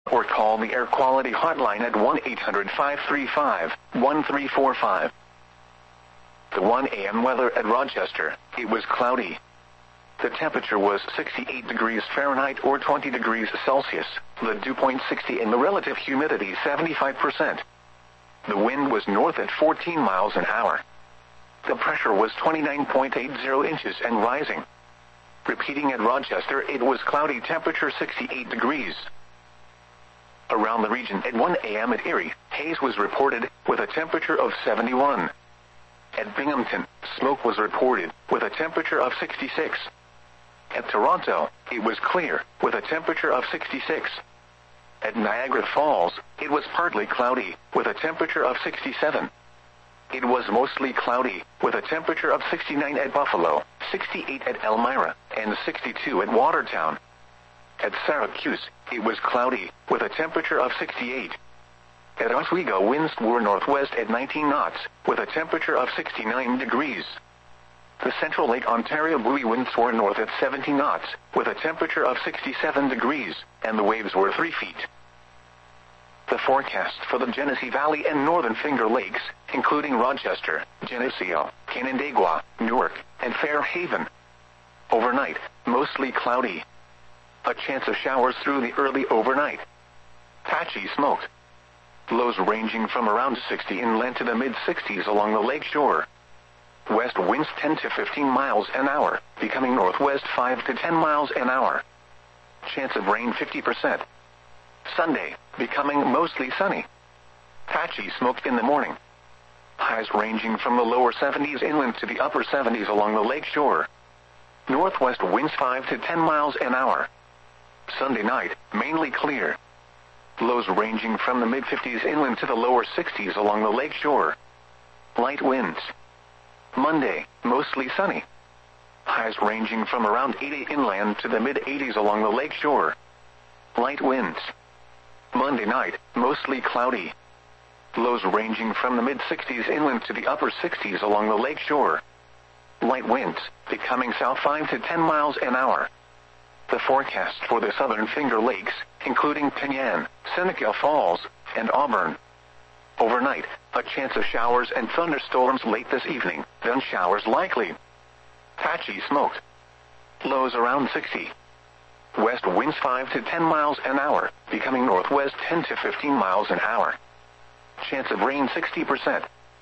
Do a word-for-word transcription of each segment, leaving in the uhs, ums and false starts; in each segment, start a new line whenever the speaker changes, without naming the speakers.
or call the air quality hotline at one eight hundred, five three five, one three four five. The one a m weather at Rochester, it was cloudy. The temperature was sixty-eight degrees Fahrenheit or twenty degrees Celsius, the dew point sixty and the relative humidity seventy-five percent. The wind was north at fourteen miles an hour. The pressure was twenty-nine point eight zero inches and rising. Repeating at Rochester, it was cloudy, temperature sixty-eight degrees. Around the region at one a m at Erie, haze was reported, with a temperature of seventy-one. At Binghamton, smoke was reported, with a temperature of sixty-six. At Toronto, it was clear, with a temperature of sixty-six. At Niagara Falls, it was partly cloudy, with a temperature of sixty-seven. It was mostly cloudy, with a temperature of sixty-nine at Buffalo, sixty-eight at Elmira, and sixty-two at Watertown. At Syracuse, it was cloudy, with a temperature of sixty-eight. At Oswego, winds were northwest at nineteen knots, with a temperature of sixty-nine degrees. The Central Lake Ontario buoy winds were north at seventy knots, with a temperature of sixty-seven degrees, and the waves were three feet. The forecast for the Genesee Valley and Northern Finger Lakes, including Rochester, Geneseo, Canandaigua, Newark, and Fairhaven. Overnight, mostly cloudy. A chance of showers through the early overnight. Patchy smoke. Lows ranging from around sixty inland to the mid-sixties along the lake shore. West winds ten to fifteen miles an hour, becoming northwest five to ten miles an hour. Chance of rain fifty percent. Sunday, becoming mostly sunny. Patchy smoke in the morning. Highs ranging from the lower seventies inland to the upper seventies along the lake shore. Northwest winds five to ten miles an hour. Sunday night, mainly clear. Lows ranging from the mid-fifties inland to the lower sixties along the lake shore. Light winds. Monday, mostly sunny. Highs ranging from around eighty inland to the mid-eighties along the lake shore. Light winds. Monday night, mostly cloudy. Lows ranging from the mid-sixties inland to the upper sixties along the lake shore. Light winds, becoming south five to ten miles an hour. The forecast for the Southern Finger Lakes, including Penyan, Seneca Falls, and Auburn. Overnight, a chance of showers and thunderstorms late this evening, then showers likely. Patchy smoke. Lows around sixty. West winds five to ten miles an hour, becoming northwest ten to fifteen miles an hour. Chance of rain sixty percent.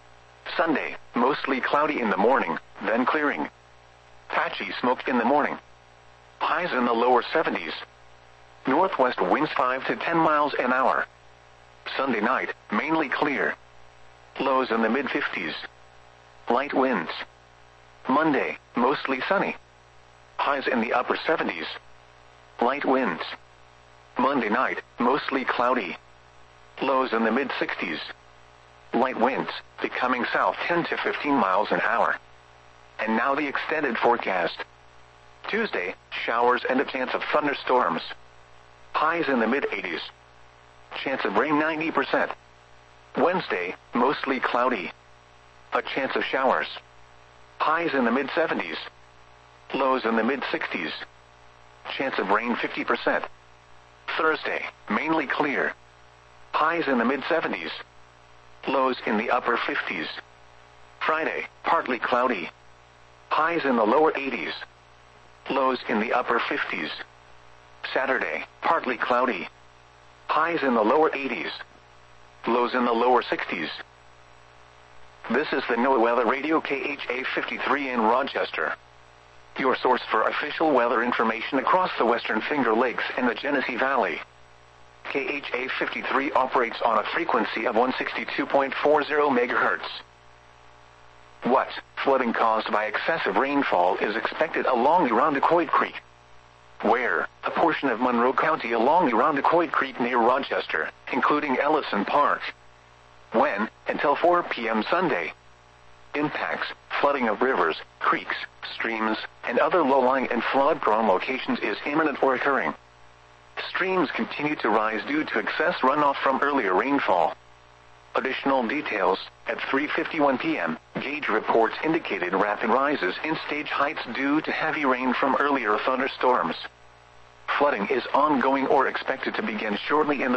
Sunday, mostly cloudy in the morning, then clearing. Patchy smoke in the morning. Highs in the lower seventies. Northwest winds five to ten miles an hour. Sunday night, mainly clear. Lows in the mid-fifties. Light winds. Monday, mostly sunny. Highs in the upper seventies. Light winds. Monday night, mostly cloudy. Lows in the mid-sixties. Light winds, becoming south ten to fifteen miles an hour. And now the extended forecast. Tuesday, showers and a chance of thunderstorms. Highs in the mid-eighties. Chance of rain ninety percent. Wednesday, mostly cloudy. A chance of showers. Highs in the mid-seventies. Lows in the mid-sixties. Chance of rain fifty percent. Thursday, mainly clear. Highs in the mid-seventies. Lows in the upper fifties. Friday, partly cloudy. Highs in the lower eighties. Lows in the upper fifties. Saturday, partly cloudy. Highs in the lower eighties. Lows in the lower sixties. This is the NOAA Weather Radio K H A fifty-three in Rochester. Your source for official weather information across the Western Finger Lakes and the Genesee Valley. K H A fifty-three operates on a frequency of one sixty-two point four zero megahertz. What flooding caused by excessive rainfall is expected along Irondequoit Creek? Where? A portion of Monroe County along Irondequoit Creek near Rochester, including Ellison Park. When? Until four p m Sunday. Impacts: flooding of rivers, creeks, streams, and other low-lying and flood-prone locations is imminent or occurring. Streams continue to rise due to excess runoff from earlier rainfall. Additional details: at three fifty-one p m, gauge reports indicated rapid rises in stage heights due to heavy rain from earlier thunderstorms. Flooding is ongoing or expected to begin shortly in the